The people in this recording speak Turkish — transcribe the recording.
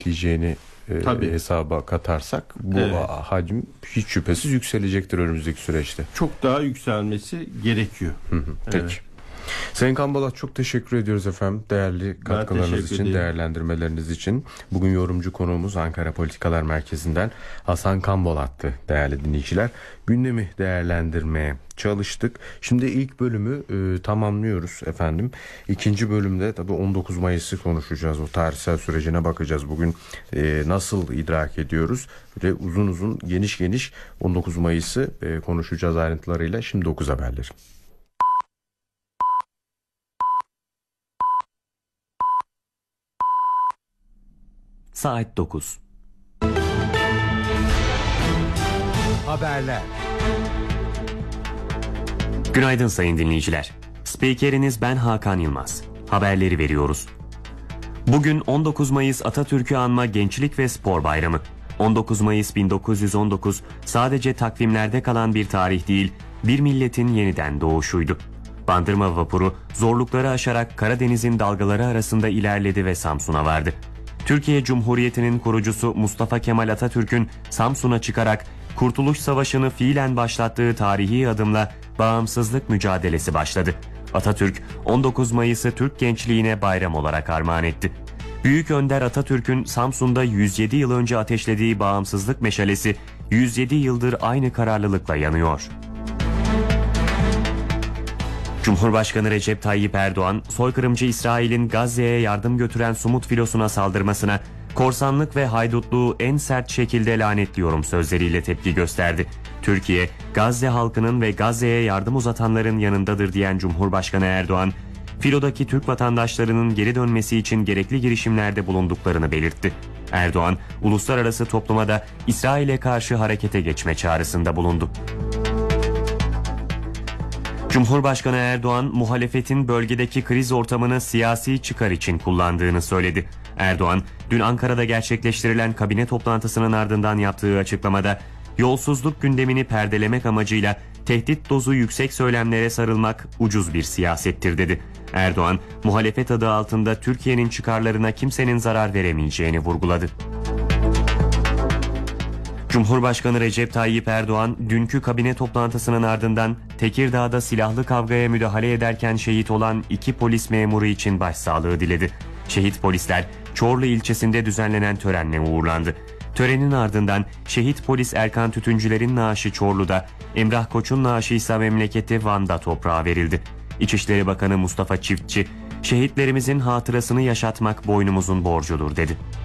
diyeceğini hesaba katarsak bu hacim hiç şüphesiz yükselecektir önümüzdeki süreçte. Çok daha yükselmesi gerekiyor. Peki. Evet. Sayın Kambalat, çok teşekkür ediyoruz efendim. Değerli katkılarınız için, değerlendirmeleriniz için. Bugün yorumcu konuğumuz Ankara Politikalar Merkezi'nden Hasan Kambalat'tı değerli dinleyiciler. Gündemi değerlendirmeye çalıştık. Şimdi ilk bölümü tamamlıyoruz efendim. İkinci bölümde tabii 19 Mayıs'ı konuşacağız. O tarihsel sürecine bakacağız. Bugün nasıl idrak ediyoruz? Ve uzun uzun, geniş 19 Mayıs'ı konuşacağız ayrıntılarıyla. Şimdi 9 haberleri. Saat 9. Haberler. Günaydın sayın dinleyiciler. Spikeriniz ben Hakan Yılmaz. Haberleri veriyoruz. Bugün 19 Mayıs Atatürk'ü anma Gençlik ve Spor Bayramı. 19 Mayıs 1919 sadece takvimlerde kalan bir tarih değil, bir milletin yeniden doğuşuydu. Bandırma vapuru zorlukları aşarak Karadeniz'in dalgaları arasında ilerledi ve Samsun'a vardı. Türkiye Cumhuriyeti'nin kurucusu Mustafa Kemal Atatürk'ün Samsun'a çıkarak Kurtuluş Savaşı'nı fiilen başlattığı tarihi adımla bağımsızlık mücadelesi başladı. Atatürk 19 Mayıs'ı Türk gençliğine bayram olarak armağan etti. Büyük Önder Atatürk'ün Samsun'da 107 yıl önce ateşlediği bağımsızlık meşalesi 107 yıldır aynı kararlılıkla yanıyor. Cumhurbaşkanı Recep Tayyip Erdoğan, soykırımcı İsrail'in Gazze'ye yardım götüren Sumut filosuna saldırmasına, korsanlık ve haydutluğu en sert şekilde lanetliyorum sözleriyle tepki gösterdi. Türkiye, Gazze halkının ve Gazze'ye yardım uzatanların yanındadır diyen Cumhurbaşkanı Erdoğan, filodaki Türk vatandaşlarının geri dönmesi için gerekli girişimlerde bulunduklarını belirtti. Erdoğan, uluslararası topluma da İsrail'e karşı harekete geçme çağrısında bulundu. Cumhurbaşkanı Erdoğan, muhalefetin bölgedeki kriz ortamını siyasi çıkar için kullandığını söyledi. Erdoğan, dün Ankara'da gerçekleştirilen kabine toplantısının ardından yaptığı açıklamada, yolsuzluk gündemini perdelemek amacıyla tehdit dozu yüksek söylemlere sarılmak ucuz bir siyasettir dedi. Erdoğan, muhalefet adı altında Türkiye'nin çıkarlarına kimsenin zarar veremeyeceğini vurguladı. Cumhurbaşkanı Recep Tayyip Erdoğan, dünkü kabine toplantısının ardından Tekirdağ'da silahlı kavgaya müdahale ederken şehit olan 2 polis memuru için başsağlığı diledi. Şehit polisler Çorlu ilçesinde düzenlenen törenle uğurlandı. Törenin ardından şehit polis Erkan Tütüncüler'in naaşı Çorlu'da, Emrah Koç'un naaşı ise memleketi Van'da toprağa verildi. İçişleri Bakanı Mustafa Çiftçi, şehitlerimizin hatırasını yaşatmak boynumuzun borcudur dedi.